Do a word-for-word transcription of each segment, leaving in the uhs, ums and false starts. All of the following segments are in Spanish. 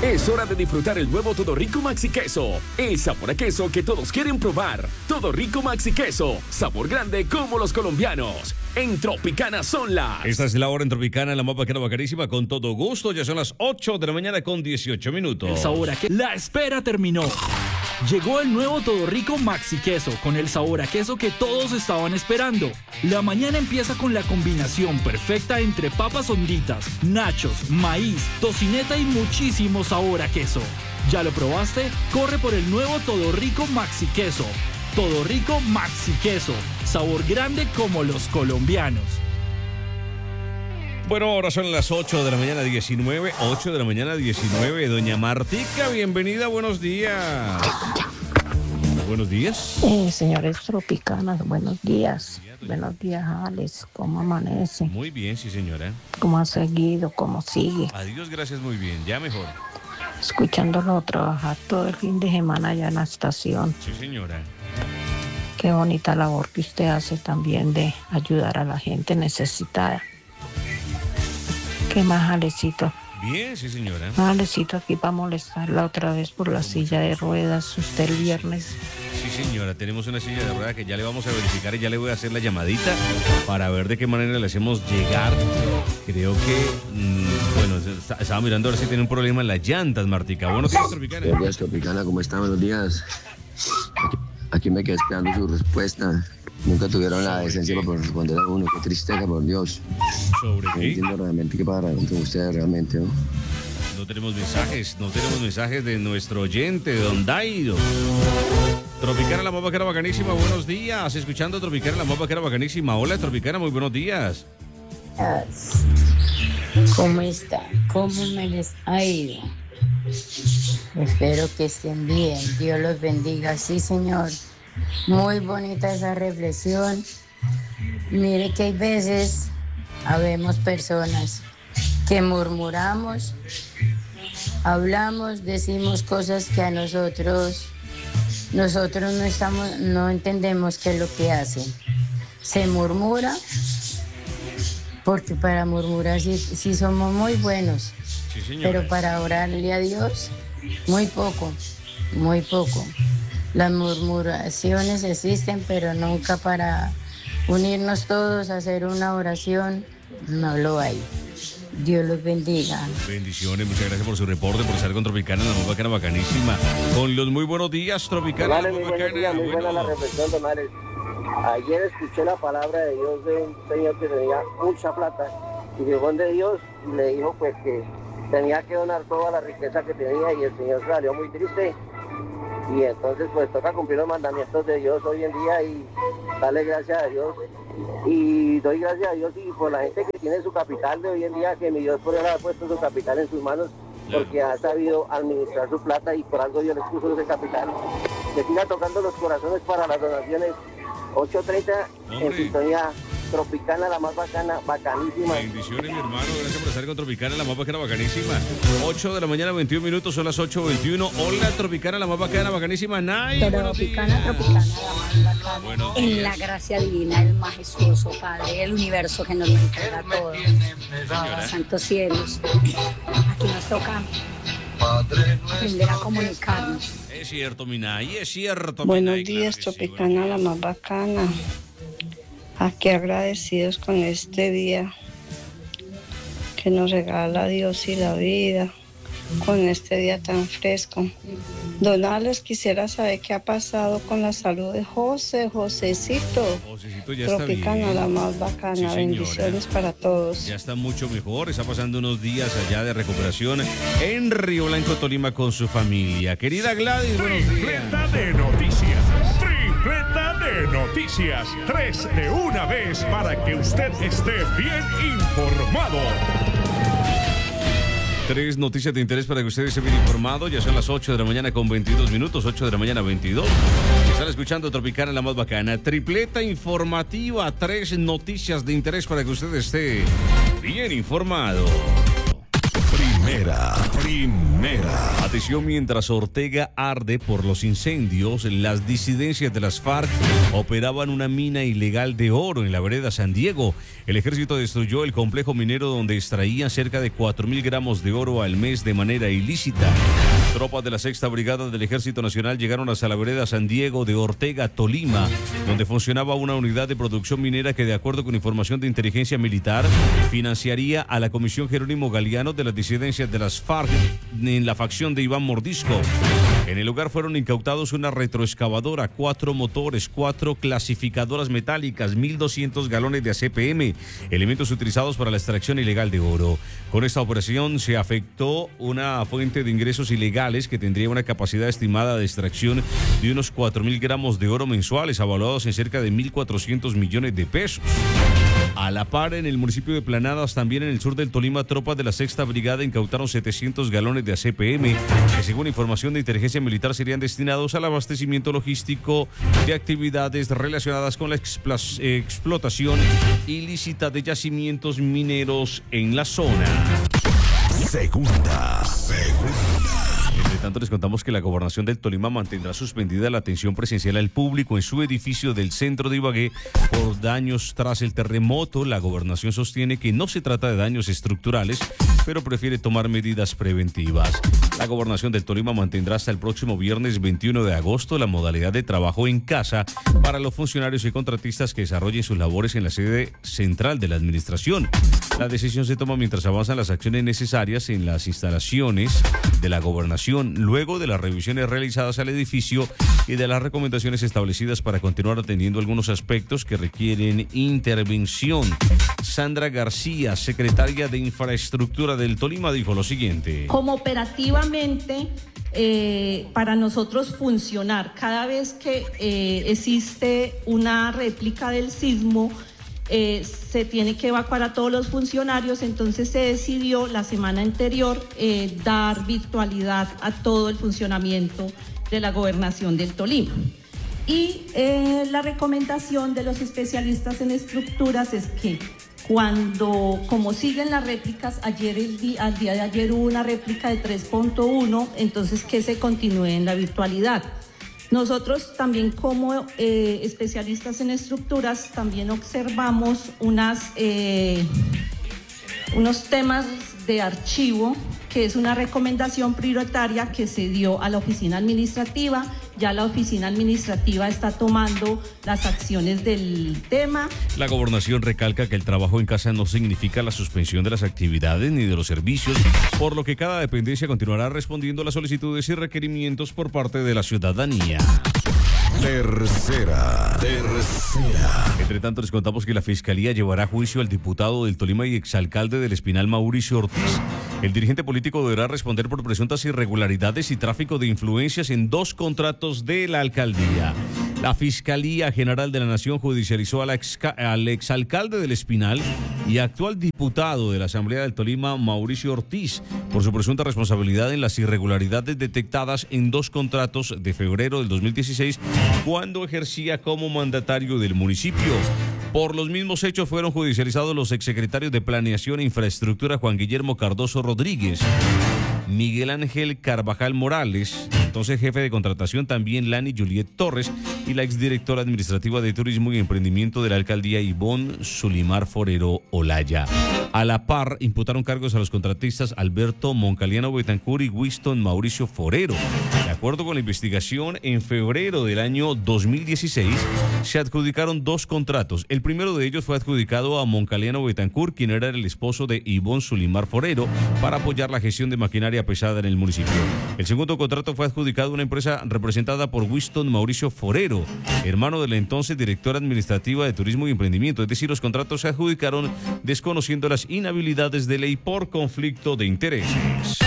Es hora de disfrutar el nuevo Todo Rico Maxi Queso. El sabor a queso que todos quieren probar. Todo Rico Maxi Queso. Sabor grande como los colombianos. En Tropicana son las... Esta es la hora en Tropicana, la más bacana, bacanísima, con todo gusto. Ya son las ocho de la mañana con dieciocho minutos. El sabor a queso. La espera terminó. Llegó el nuevo Todo Rico Maxi Queso, con el sabor a queso que todos estaban esperando. La mañana empieza con la combinación perfecta entre papas honditas, nachos, maíz, tocineta y muchísimo sabor a queso. ¿Ya lo probaste? Corre por el nuevo Todo Rico Maxi Queso. Todo Rico Maxi Queso, sabor grande como los colombianos. Bueno, ahora son las ocho de la mañana diecinueve, ocho de la mañana diecinueve. Doña Martica, bienvenida, buenos días. Buenos días. Eh, señores tropicanas, buenos días. Buenos días, Alex. ¿Cómo amanece? Muy bien, sí, señora. ¿Cómo ha seguido? ¿Cómo sigue? Adiós, gracias, muy bien. Ya mejor. Escuchándolo trabajar todo el fin de semana allá en la estación. Sí, señora. Qué bonita labor que usted hace también de ayudar a la gente necesitada. ¿Qué más, Alecito? Bien, sí, señora. Alecito, aquí para molestarla otra vez por la silla de ruedas, usted el viernes. Sí, señora, tenemos una silla de ruedas que ya le vamos a verificar y ya le voy a hacer la llamadita para ver de qué manera le hacemos llegar. Creo que, mmm, bueno, estaba mirando a ver si tiene un problema en las llantas, Martica. Buenos días, Tropicana. Buenos días, Tropicana, ¿cómo están? Buenos días. Aquí, aquí me quedé esperando su respuesta. Nunca tuvieron la decencia para responder a uno. Qué tristeza, por Dios. ¿Sobre no qué? entiendo realmente qué pasa con ustedes realmente, ¿no? No tenemos mensajes, no tenemos mensajes de nuestro oyente, de Don Daido. Tropicana, la más bacana, bacanísima, buenos días. Escuchando Tropicana, la más bacana, bacanísima. Hola, Tropicana, muy buenos días. ¿Cómo está? ¿Cómo me les ha ido? Espero que estén bien. Dios los bendiga. Sí, señor. Muy bonita esa reflexión. Mire que hay veces, habemos personas que murmuramos, hablamos, decimos cosas que a nosotros, nosotros no estamos, no entendemos qué es lo que hacen. Se murmura, porque para murmurar sí, sí somos muy buenos, sí, pero para orarle a Dios, muy poco, muy poco. Las murmuraciones existen, pero nunca para unirnos todos a hacer una oración, no lo hay. Dios los bendiga. Bendiciones, muchas gracias por su reporte, por estar con Tropicana, la más bacana, bacanísima. Con los muy buenos días, Tropicana, Vale, la más muy buenos bacana. días, muy buena Bueno. la reflexión, don Alex. Ayer escuché la palabra de Dios de un señor que tenía mucha plata y llegó de Dios y le dijo pues que tenía que donar toda la riqueza que tenía y el señor salió muy triste. Y entonces pues toca cumplir los mandamientos de Dios hoy en día y darle gracias a Dios. Y doy gracias a Dios y por la gente que tiene su capital de hoy en día, que mi Dios por él ha puesto su capital en sus manos, porque ha sabido administrar su plata y por algo Dios les puso ese capital. Que siga tocando los corazones para las donaciones. ocho treinta en sintonía Tropicana, la más bacana, bacanísima. Bendiciones, mi hermano. Gracias por estar con Tropicana, la más bacana, bacanísima. ocho de la mañana, veintiún minutos, son las ocho veintiuno. Hola, Tropicana, la más bacana, bacanísima. Nay, buenos Tropicana, días. Tropicana, la más bacana. Buenos En días. la gracia divina, el majestuoso Padre, el universo que nos lo entrega todo. Señora. Santos cielos. Aquí nos toca aprender a comunicarnos. Es cierto, Minay, es cierto, Buenos Minay, claro días, que sí, Tropicana, bueno. la más bacana. Aquí agradecidos con este día que nos regala Dios y la vida, con este día tan fresco. Don Alex, quisiera saber qué ha pasado con la salud de José, Josecito. Josecito ya está Tropicana, bien. la más bacana. Sí, señora. Bendiciones para todos. Ya está mucho mejor, está pasando unos días allá de recuperación en Río Blanco, Tolima, con su familia. Querida Gladys, buenos días. Tripleta de noticias. Tripleta de noticias. Tres de una vez para que usted esté bien informado. Tres noticias de interés para que ustedes se bien informados. Ya son las ocho de la mañana con veintidós minutos, ocho de la mañana veintidós. Están escuchando Tropicana, la más bacana. Tripleta informativa, tres noticias de interés para que usted esté bien informado. Primera, primera. Atención, mientras Ortega arde por los incendios, las disidencias de las FARC operaban una mina ilegal de oro en la vereda San Diego. El ejército destruyó el complejo minero donde extraían cerca de cuatro mil gramos de oro al mes de manera ilícita. Tropas de la Sexta Brigada del Ejército Nacional llegaron hasta la vereda San Diego de Ortega, Tolima, donde funcionaba una unidad de producción minera que, de acuerdo con información de inteligencia militar, financiaría a la Comisión Jerónimo Galeano de las disidencias de las FARC en la facción de Iván Mordisco. En el lugar fueron incautados una retroexcavadora, cuatro motores, cuatro clasificadoras metálicas, mil doscientos galones de A C P M, elementos utilizados para la extracción ilegal de oro. Con esta operación se afectó una fuente de ingresos ilegales que tendría una capacidad estimada de extracción de unos cuatro mil gramos de oro mensuales, avaluados en cerca de mil cuatrocientos millones de pesos. A la par, en el municipio de Planadas, también en el sur del Tolima, tropas de la Sexta Brigada incautaron setecientos galones de A C P M, que según información de inteligencia militar serían destinados al abastecimiento logístico de actividades relacionadas con la expla- eh, explotación ilícita de yacimientos mineros en la zona. Segunda. Segunda. Entre tanto, les contamos que la Gobernación del Tolima mantendrá suspendida la atención presencial al público en su edificio del centro de Ibagué por daños tras el terremoto. La Gobernación sostiene que no se trata de daños estructurales, pero prefiere tomar medidas preventivas. La Gobernación del Tolima mantendrá hasta el próximo viernes veintiuno de agosto la modalidad de trabajo en casa para los funcionarios y contratistas que desarrollen sus labores en la sede central de la Administración. La decisión se toma mientras avanzan las acciones necesarias en las instalaciones de la Gobernación, luego de las revisiones realizadas al edificio y de las recomendaciones establecidas para continuar atendiendo algunos aspectos que requieren intervención. Sandra García, secretaria de Infraestructura del Tolima, dijo lo siguiente. Como operativamente, eh, para nosotros funcionar, cada vez que eh, existe una réplica del sismo, Eh, se tiene que evacuar a todos los funcionarios, entonces se decidió la semana anterior eh, dar virtualidad a todo el funcionamiento de la Gobernación del Tolima. Y eh, la recomendación de los especialistas en estructuras es que cuando, como siguen las réplicas, ayer el día, al día de ayer hubo una réplica de tres punto uno, entonces que se continúe en la virtualidad. Nosotros también como eh, especialistas en estructuras también observamos unas, eh, unos temas de archivo, que es una recomendación prioritaria que se dio a la oficina administrativa. Ya la oficina administrativa está tomando las acciones del tema. La Gobernación recalca que el trabajo en casa no significa la suspensión de las actividades ni de los servicios, por lo que cada dependencia continuará respondiendo a las solicitudes y requerimientos por parte de la ciudadanía. Tercera. Tercera. Entre tanto, les contamos que la Fiscalía llevará a juicio al diputado del Tolima y exalcalde del Espinal, Mauricio Ortiz. El dirigente político deberá responder por presuntas irregularidades y tráfico de influencias en dos contratos de la alcaldía. La Fiscalía General de la Nación judicializó al, ex, al exalcalde del Espinal y actual diputado de la Asamblea del Tolima, Mauricio Ortiz, por su presunta responsabilidad en las irregularidades detectadas en dos contratos de febrero del dos mil dieciséis, cuando ejercía como mandatario del municipio. Por los mismos hechos fueron judicializados los exsecretarios de Planeación e Infraestructura Juan Guillermo Cardoso Rodríguez, Miguel Ángel Carvajal Morales, entonces jefe de contratación también Lani Juliet Torres, y la exdirectora administrativa de Turismo y Emprendimiento de la alcaldía Ivonne Sulimar Forero Olaya. A la par, imputaron cargos a los contratistas Alberto Moncaliano Betancur y Winston Mauricio Forero. De acuerdo con la investigación, en febrero del año dos mil dieciséis se adjudicaron dos contratos. El primero de ellos fue adjudicado a Moncaliano Betancur, quien era el esposo de Ivonne Sulimar Forero, para apoyar la gestión de maquinaria pesada en el municipio. El segundo contrato fue adjudicado a una empresa representada por Winston Mauricio Forero, hermano de la entonces directora administrativa de Turismo y Emprendimiento. Es decir, los contratos se adjudicaron desconociendo las inhabilidades de ley por conflicto de intereses.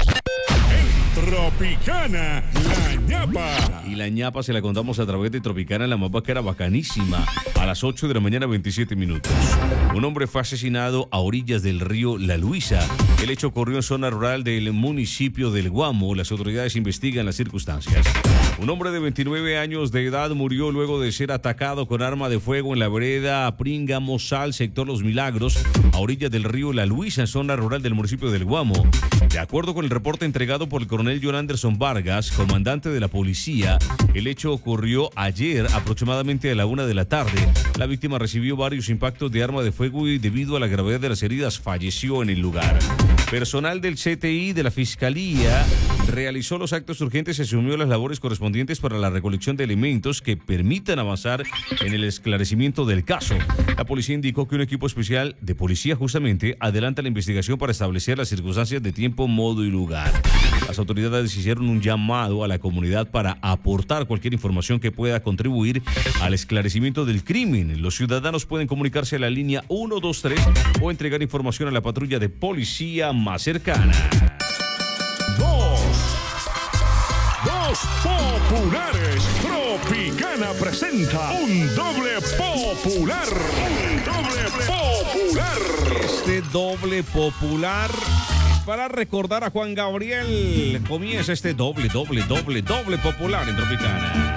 Tropicana, la ñapa. Y la ñapa se la contamos a través de Tropicana, la mapa que era bacanísima, a las ocho de la mañana, veintisiete minutos. Un hombre fue asesinado a orillas del río La Luisa. El hecho ocurrió en zona rural del municipio del Guamo. Las autoridades investigan las circunstancias. Un hombre de veintinueve años de edad murió luego de ser atacado con arma de fuego en la vereda Pringamosal, sector Los Milagros, a orillas del río La Luisa, en zona rural del municipio del Guamo. De acuerdo con el reporte entregado por el coronel John Anderson Vargas, comandante de la policía, el hecho ocurrió ayer aproximadamente a la una de la tarde. La víctima recibió varios impactos de arma de fuego y debido a la gravedad de las heridas falleció en el lugar. Personal del C T I de la Fiscalía realizó los actos urgentes y asumió las labores correspondientes para la recolección de elementos que permitan avanzar en el esclarecimiento del caso. La policía indicó que un equipo especial de policía justamente adelanta la investigación para establecer las circunstancias de tiempo, modo y lugar. Las autoridades hicieron un llamado a la comunidad para aportar cualquier información que pueda contribuir al esclarecimiento del crimen. Los ciudadanos pueden comunicarse a la línea uno dos tres o entregar información a la patrulla de policía más cercana. Dos. Dos populares. Tropicana presenta un doble popular. Un doble popular. Este doble popular es para recordar a Juan Gabriel. Comienza este doble, doble, doble, doble popular en Tropicana.